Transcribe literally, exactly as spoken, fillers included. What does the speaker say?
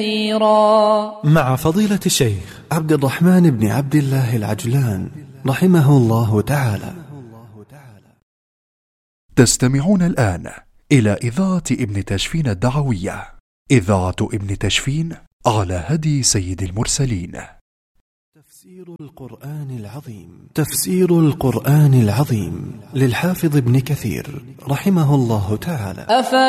مع فضيلة الشيخ عبد الرحمن بن عبد الله العجلان رحمه الله تعالى. تستمعون الآن إلى إذاعة ابن تشفين الدعوية، إذاعة ابن تشفين على هدي سيد المرسلين. تفسير القرآن العظيم تفسير القرآن العظيم للحافظ ابن كثير رحمه الله تعالى.